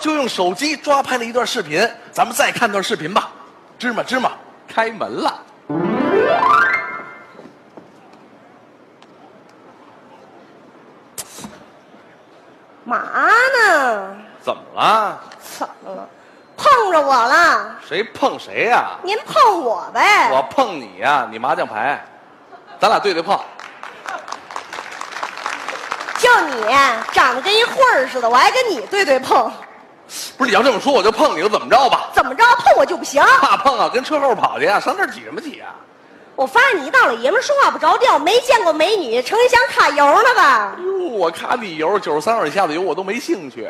就用手机抓拍了一段视频，咱们再看段视频吧。芝麻芝麻开门了。 嘛呢？ 怎么了？ 怎么了？碰着我了？ 谁碰谁呀？ 您碰我呗。 我碰你呀，你麻将牌，咱俩对对碰。 就你长得跟一混儿似的，我还跟你对对碰。 不是，你要这么说我就碰你，又怎么着吧？ 怎么着？碰我就不行？ 怕碰啊，跟车后跑去呀，上这儿挤什么挤啊？ 我发现你一大老爷们说话不着调，没见过美女，成天想揩油呢吧？ 哟，我卡你油，93号以下的油我都没兴趣。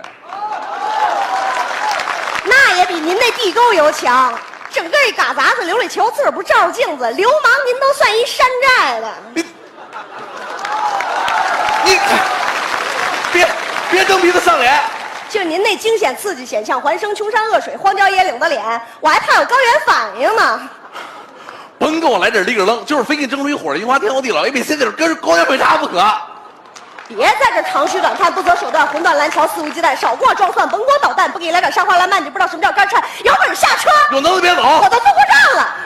那也比您那地沟油强，整个一嘎杂子流里求自个儿不照着镜子，流氓您都算一山寨的。 你别蹬鼻子上脸。 就您那惊险刺激、险象环生、穷山恶水、荒郊野岭的脸，我还怕有高原反应呢。 甭跟我来点立个愣，就是非给你蒸出一火的樱花天荒地老，也比现在跟高原反差不可。 别在这长吁短叹、不择手段、红断蓝桥、肆无忌惮，少给我装蒜，甭给我捣蛋，不给你来点沙花烂漫，你不知道什么叫干颤。有本事下车！ 有能耐别走！ 我都坐过站了。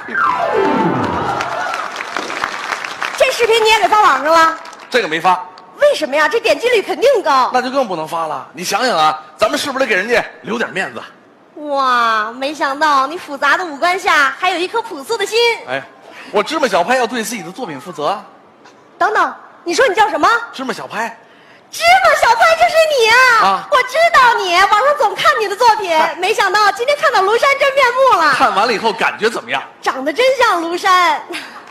这视频你也给发网上了？ 这个没发。 为什么呀？这点击率肯定高。 那就更不能发了。你想想啊，咱们是不是得给人家留点面子？ 哇，没想到你复杂的五官下还有一颗朴素的心。 哎，我芝麻小拍要对自己的作品负责。 等等，你说你叫什么？ 芝麻小拍。 芝麻小拍，这是你啊！我知道你，网上总看你的作品，没想到今天看到庐山真面目了。 看完了以后感觉怎么样？ 长得真像庐山。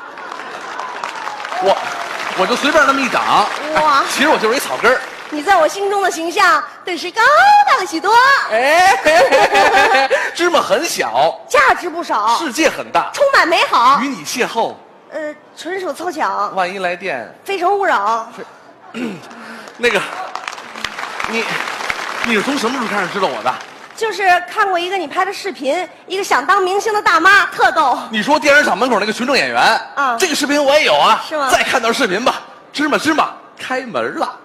我就随便那么一长， 哇！ 其实我就是一草根儿。 你在我心中的形象顿时高大了许多。 哎，芝麻很小， 价值不少， 世界很大， 充满美好。 与你邂逅， 纯属凑巧。 万一来电， 非诚勿扰。 那个，你是从什么时候开始知道我的？ 就是看过一个你拍的视频，一个想当明星的大妈，特逗。 你说电视厂门口那个群众演员啊？ 这个视频我也有啊。 是吗？ 再看段视频吧。芝麻开门了。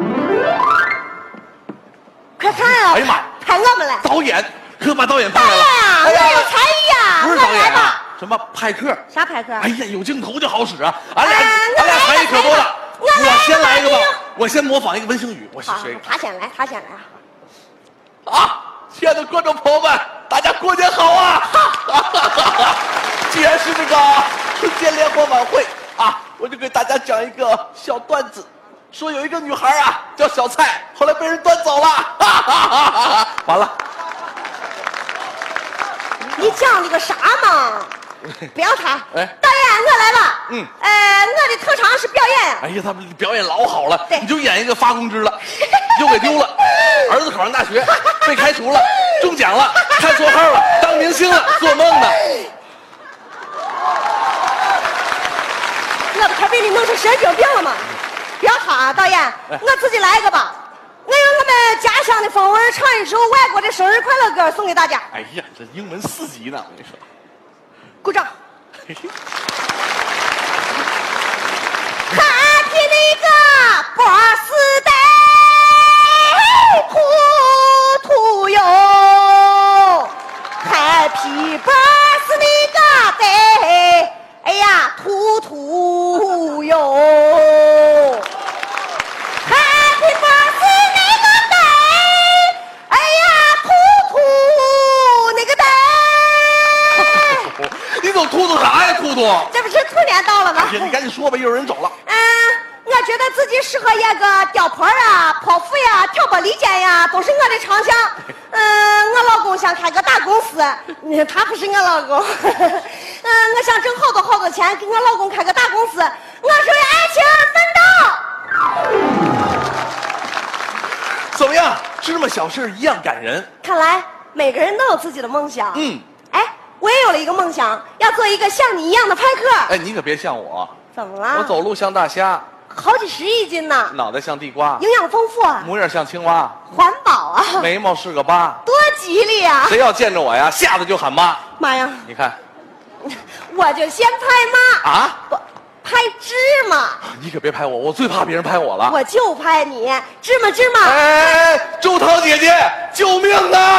快看啊！ 哎呀妈！ 派我们来。 导演，可把导演派来了。 哎呀，我有才艺啊！ 不是导演啊，什么派克？ 啥派克？ 哎呀，有镜头就好使啊！俺俩才艺可多了。我先来一个吧，我先模仿一个文星宇。我学一个。 他先来啊！亲爱的观众朋友们，大家过年好啊！既然是这个春节联欢晚会啊，我就给大家讲一个小段子，说有一个女孩啊叫小蔡，后来被人端走了，完了。 你讲这个啥嘛？不要他。 哎， 导演，我来吧。我的特长是表演呀。 哎呀，他们表演老好了， 对， 你就演一个发工资了，又给丢了，儿子考上大学被开除了，中奖了，看错号了，当明星了，做梦呢。 我不快被你弄成神经病了吗？不要他，导演，我自己来一个吧。我用我们家乡的风味唱一首外国的生日快乐歌送给大家。 哎呀，这英文4级呢，我跟你说。 鼓掌。Happy 那个birthday， 兔兔哟 ，Happy birthday 那个 day， 哎呀，兔兔哟 ，Happy birthday 那个 day， 哎呀，兔兔那个 day。 你总突突啥呀，突突？ 这不是兔年到了吗？ 你赶紧说吧，一会儿人走了。 我觉得自己适合演个吊婆啊、泼妇呀、挑拨离间呀，都是我的长项。我老公想开个大公司，他不是我老公。我想挣好多钱，给我老公开个大公司。我是为爱情奋斗。 怎么样？芝麻小事一样感人。 看来每个人都有自己的梦想。哎，我也有了一个梦想，要做一个像你一样的拍客。 哎，你可别像我。 怎么了？ 我走路像大虾， 好几十亿斤呢。 脑袋像地瓜， 营养丰富啊。 模样像青蛙， 环保啊。 眉毛是个疤， 多吉利啊！ 谁要见着我呀，吓得就喊妈。 妈呀！ 你看， 我就先拍妈啊， 不拍芝麻。 你可别拍我，我最怕别人拍我了。 我就拍你，芝麻。 哎，周涛姐姐，救命啊！